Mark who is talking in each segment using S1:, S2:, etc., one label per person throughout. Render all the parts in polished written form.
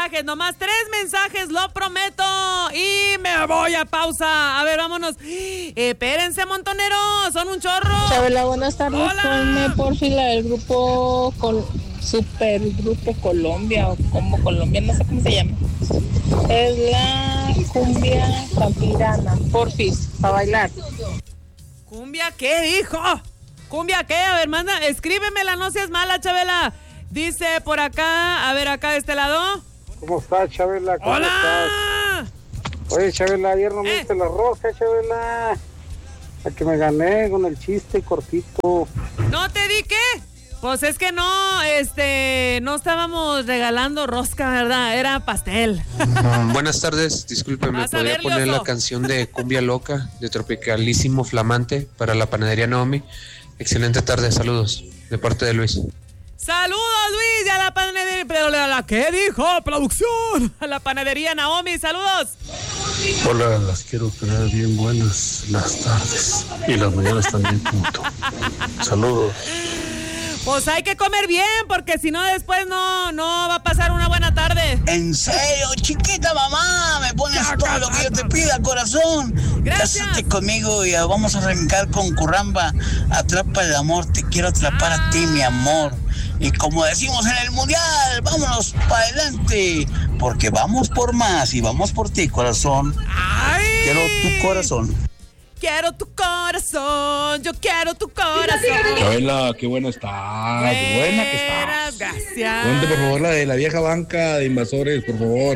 S1: mensajes, nomás 3 mensajes, lo prometo. Y me voy a pausa. A ver, vámonos. Espérense, montoneros, son un chorro.
S2: Chabela, buenas tardes.
S1: Hola.
S2: Ponme por fila del grupo Supergrupo Colombia o como Colombia, no sé cómo se llama. Es la cumbia campirana, porfis, para bailar.
S1: ¿Cumbia qué, dijo? ¿Cumbia qué? A ver, manda, escríbemela, no seas mala, Chabela. Dice por acá, a ver, acá de este lado.
S3: ¿Cómo estás, Chabela? ¿Cómo
S1: ¡Hola!
S3: estás? Oye, Chabela, ayer no me diste la rosca, Chabela. La que me gané con el chiste cortito.
S1: ¿No te di qué? Pues es que no estábamos regalando rosca, ¿verdad? Era pastel.
S4: Buenas tardes, discúlpeme,
S1: Vas a
S4: ¿podría
S1: ver,
S4: poner
S1: Lioso.
S4: la canción de Cumbia Loca, de Tropicalísimo Flamante, para la panadería Naomi? Excelente tarde, saludos, de parte de Luis.
S1: Saludos, Luis, y a la panadería. Pero la ¿qué dijo? Producción. A la panadería Naomi, saludos.
S5: Hola, las quiero tener bien buenas las tardes y las mañanas también punto. Saludos.
S1: Pues hay que comer bien, porque si no después no va a pasar una buena tarde.
S6: En serio, chiquita mamá, me pones todo lo que yo te pida, corazón.
S1: Gracias.
S6: Cásate conmigo y vamos a arrancar con Curramba. Atrapa el amor, te quiero atrapar a ti, mi amor. Y como decimos en el mundial, vámonos para adelante, porque vamos por más y vamos por ti, corazón.
S1: ¡Ay!
S6: Quiero tu corazón.
S1: Quiero tu corazón, yo quiero tu corazón.
S5: Chabela, qué buena está, qué buena que está.
S1: Gracias.
S5: Ponte por favor la de la vieja banca de invasores, por favor.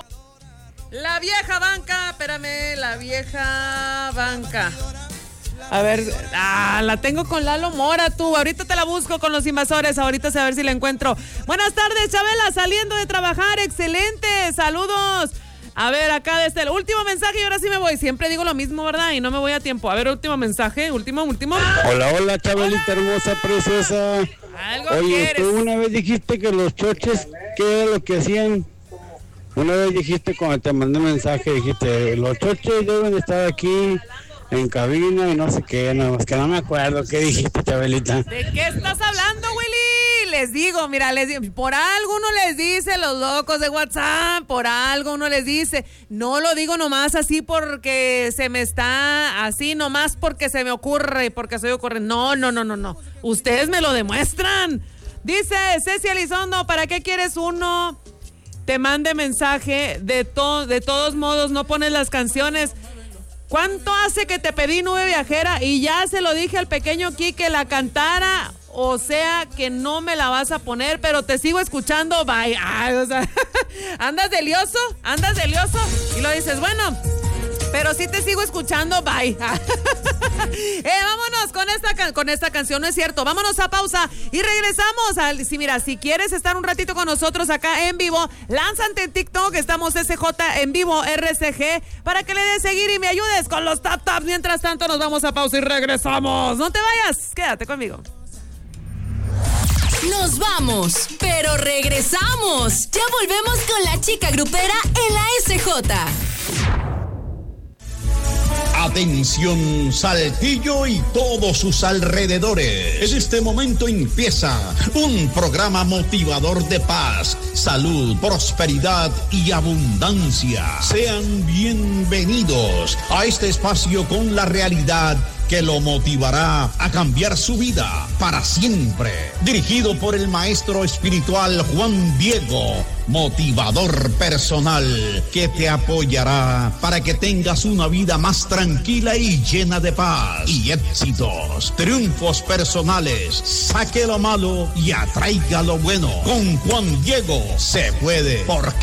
S1: La vieja banca, espérame, la vieja banca. A ver, la tengo con Lalo Mora, tú. Ahorita te la busco con los invasores, ahorita a ver si la encuentro. Buenas tardes, Chabela, saliendo de trabajar, excelente, saludos. A ver, acá desde el último mensaje y ahora sí me voy. Siempre digo lo mismo, ¿verdad? Y no me voy a tiempo. A ver, último mensaje, último.
S3: Hola, Chabelita hermosa, preciosa.
S1: Algo
S3: Oye,
S1: quieres.
S3: tú una vez dijiste que los choches, ¿qué era lo que hacían? Una vez dijiste cuando te mandé mensaje, dijiste, los choches deben estar aquí en cabina y no sé qué, nada más que no me acuerdo qué dijiste, Chabelita.
S1: ¿De qué estás hablando, Willy? Les digo, mira, por algo uno les dice, los locos de WhatsApp, por algo uno les dice. No lo digo nomás así porque se me está, así nomás porque se me ocurre, porque soy ocurrente. No. Ustedes me lo demuestran. Dice Ceci Elizondo, ¿para qué quieres uno? Te mande mensaje, de todos modos no pones las canciones. ¿Cuánto hace que te pedí Nube Viajera y ya se lo dije al pequeño Quique la cantara? O sea que no me la vas a poner, pero te sigo escuchando, bye. Ay, o sea, andas de lioso y lo dices, bueno, pero sí te sigo escuchando, bye. Vámonos con esta canción, no es cierto. Vámonos a pausa y regresamos. Si quieres estar un ratito con nosotros acá en vivo, lánzate en TikTok, estamos SJ en vivo RCG, para que le des seguir y me ayudes con los tap-taps. Mientras tanto nos vamos a pausa y regresamos. No te vayas, quédate conmigo.
S7: Nos vamos, pero regresamos. Ya volvemos con la chica grupera en la SJ.
S8: Atención, Saltillo y todos sus alrededores. En este momento empieza un programa motivador de paz, salud, prosperidad y abundancia. Sean bienvenidos a este espacio con la realidad que lo motivará a cambiar su vida para siempre. Dirigido por el maestro espiritual Juan Diego, motivador personal que te apoyará para que tengas una vida más tranquila y llena de paz y éxitos, triunfos personales. Saque lo malo y atraiga lo bueno. Con Juan Diego se puede, porque